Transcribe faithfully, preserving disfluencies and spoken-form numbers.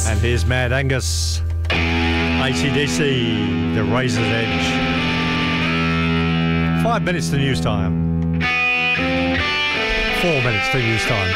And here's Mad Angus, A C D C, The Razor's Edge. Five minutes to news time. Four minutes to news time.